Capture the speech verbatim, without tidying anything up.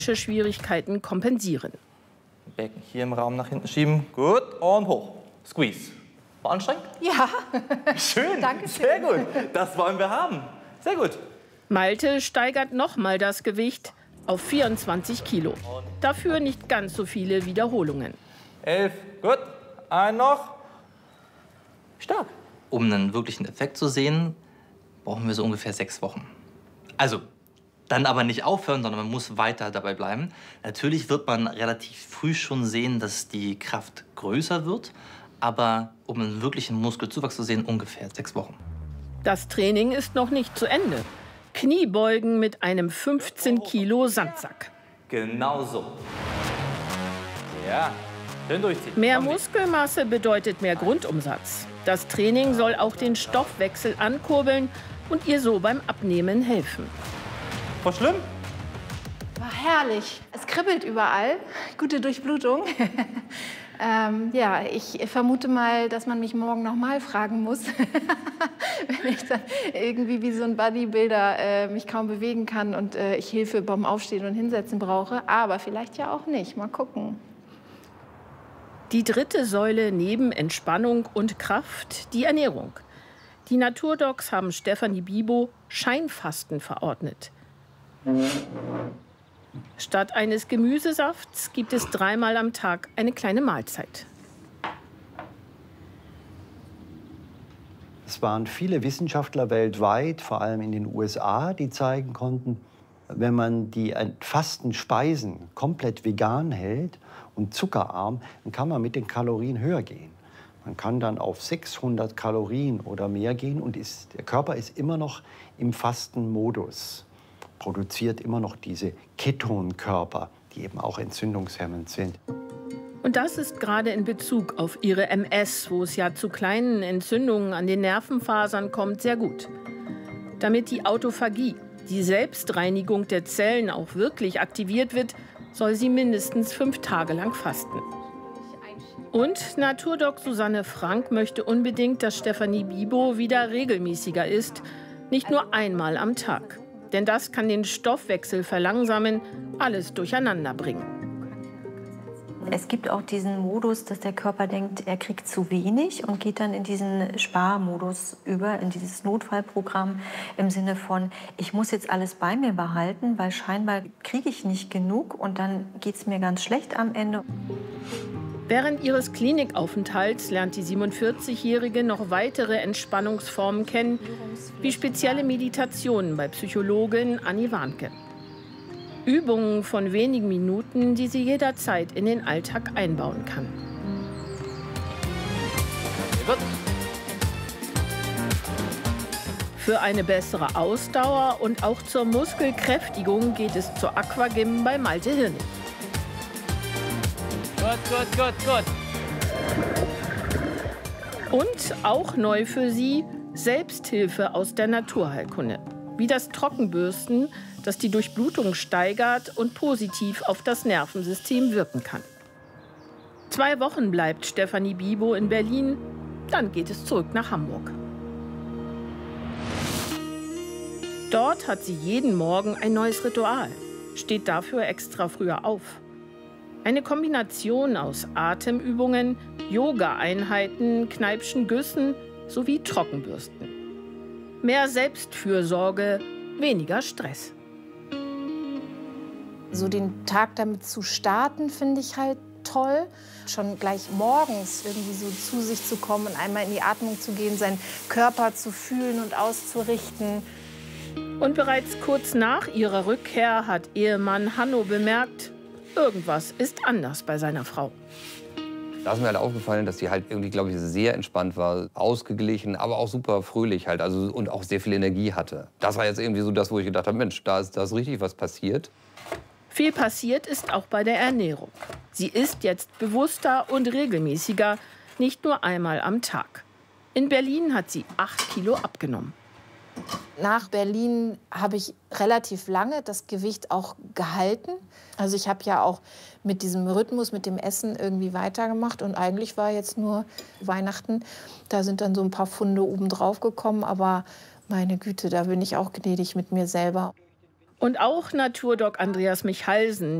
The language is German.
Schwierigkeiten kompensieren. Becken hier im Raum nach hinten schieben. Gut. Und hoch. Squeeze. War anstrengend? Ja. Schön. Danke schön. Sehr gut. Das wollen wir haben. Sehr gut. Malte steigert nochmal das Gewicht auf vierundzwanzig Kilo. Dafür nicht ganz so viele Wiederholungen. Elf. Gut. Ein noch. Stark. Um einen wirklichen Effekt zu sehen, brauchen wir so ungefähr sechs Wochen. Also, dann aber nicht aufhören, sondern man muss weiter dabei bleiben. Natürlich wird man relativ früh schon sehen, dass die Kraft größer wird. Aber um einen wirklichen Muskelzuwachs zu sehen, ungefähr sechs Wochen. Das Training ist noch nicht zu Ende. Kniebeugen mit einem fünfzehn Kilo Sandsack. Genau so. Ja, schön durchziehen. Mehr Muskelmasse bedeutet mehr Grundumsatz. Das Training soll auch den Stoffwechsel ankurbeln und ihr so beim Abnehmen helfen. War schlimm? War herrlich. Es kribbelt überall. Gute Durchblutung. ähm, ja, ich vermute mal, dass man mich morgen noch mal fragen muss, wenn ich dann irgendwie wie so ein Bodybuilder äh, mich kaum bewegen kann und äh, ich Hilfe beim Aufstehen und Hinsetzen brauche. Aber vielleicht ja auch nicht. Mal gucken. Die dritte Säule neben Entspannung und Kraft, die Ernährung. Die Naturdocs haben Stefanie Bibo Scheinfasten verordnet. Statt eines Gemüsesafts gibt es dreimal am Tag eine kleine Mahlzeit. Es waren viele Wissenschaftler weltweit, vor allem in den U S A, die zeigen konnten, wenn man die entfassten Speisen komplett vegan hält und zuckerarm, dann kann man mit den Kalorien höher gehen. Man kann dann auf sechshundert Kalorien oder mehr gehen und ist, der Körper ist immer noch im Fastenmodus, produziert immer noch diese Ketonkörper, die eben auch entzündungshemmend sind. Und das ist gerade in Bezug auf ihre M S, wo es ja zu kleinen Entzündungen an den Nervenfasern kommt, sehr gut. Damit die Autophagie, die Selbstreinigung der Zellen, auch wirklich aktiviert wird, soll sie mindestens fünf Tage lang fasten. Und Naturdoc Susanne Frank möchte unbedingt, dass Stefanie Bibo wieder regelmäßiger isst, nicht nur einmal am Tag. Denn das kann den Stoffwechsel verlangsamen, alles durcheinander bringen. Es gibt auch diesen Modus, dass der Körper denkt, er kriegt zu wenig und geht dann in diesen Sparmodus über, in dieses Notfallprogramm im Sinne von, ich muss jetzt alles bei mir behalten, weil scheinbar kriege ich nicht genug und dann geht es mir ganz schlecht am Ende. Während ihres Klinikaufenthalts lernt die siebenundvierzigjährige noch weitere Entspannungsformen kennen, wie spezielle Meditationen bei Psychologin Anni Warnke. Übungen von wenigen Minuten, die sie jederzeit in den Alltag einbauen kann. Für eine bessere Ausdauer und auch zur Muskelkräftigung geht es zur Aquagym bei Malte Hirnig. Gut, gut, gut, gut. Und auch neu für sie Selbsthilfe aus der Naturheilkunde. Wie das Trockenbürsten, das die Durchblutung steigert und positiv auf das Nervensystem wirken kann. Zwei Wochen bleibt Stefanie Bibo in Berlin, dann geht es zurück nach Hamburg. Dort hat sie jeden Morgen ein neues Ritual, steht dafür extra früher auf. Eine Kombination aus Atemübungen, Yoga-Einheiten, Kneippschen Güssen sowie Trockenbürsten. Mehr Selbstfürsorge, weniger Stress. So den Tag damit zu starten, finde ich halt toll. Schon gleich morgens irgendwie so zu sich zu kommen und einmal in die Atmung zu gehen, seinen Körper zu fühlen und auszurichten. Und bereits kurz nach ihrer Rückkehr hat Ehemann Hanno bemerkt, irgendwas ist anders bei seiner Frau. Da ist mir halt aufgefallen, dass die halt irgendwie, glaube ich, sehr entspannt war, ausgeglichen, aber auch super fröhlich halt, also und auch sehr viel Energie hatte. Das war jetzt irgendwie so das, wo ich gedacht habe, Mensch, da ist, da ist richtig was passiert. Viel passiert ist auch bei der Ernährung. Sie isst jetzt bewusster und regelmäßiger, nicht nur einmal am Tag. In Berlin hat sie acht Kilo abgenommen. Nach Berlin habe ich relativ lange das Gewicht auch gehalten. Also ich habe ja auch mit diesem Rhythmus, mit dem Essen irgendwie weitergemacht. Und eigentlich war jetzt nur Weihnachten. Da sind dann so ein paar Pfunde oben drauf gekommen. Aber meine Güte, da bin ich auch gnädig mit mir selber. Und auch Naturdoc Andreas Michalsen